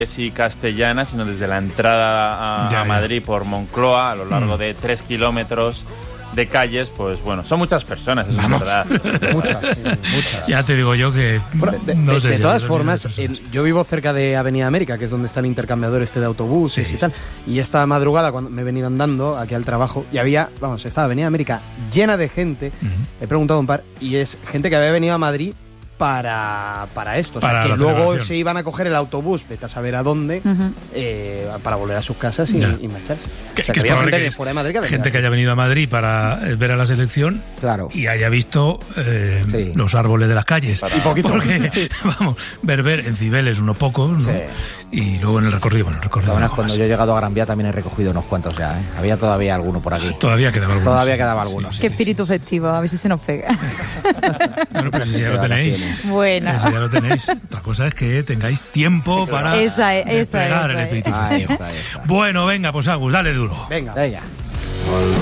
y castellana, sino desde la entrada a Madrid por Moncloa, a lo largo de 3 kilómetros de calles. Pues bueno, son muchas personas, eso es verdad. Muchas. Ya te digo yo que de todas formas, yo vivo cerca de Avenida América, que es donde está el intercambiador de autobuses y tal. Y esta madrugada, cuando me he venido andando aquí al trabajo, y estaba Avenida América llena de gente. He preguntado un par, y es gente que había venido a Madrid para esto, o sea, que luego se iban a coger el autobús, vete a saber a dónde, para volver a sus casas y marcharse. O sea, que había gente de fuera de Madrid que haya venido a Madrid para ver a la selección, claro, y haya visto los árboles de las calles. Y poquito. Porque, vamos, ver en Cibeles unos pocos, ¿no? Sí. Y luego en el recorrido, cuando yo he llegado a Gran Vía también he recogido unos cuantos ya, ¿eh? Había todavía alguno por aquí. Todavía quedaba algunos. Qué espíritu festivo, a ver si se nos pega. Bueno, pero si ya lo tenéis. Bueno. Si ya lo tenéis. Otra cosa es que tengáis tiempo para desplegar el espíritu festivo. Bueno, venga, pues Agus, dale duro. Venga.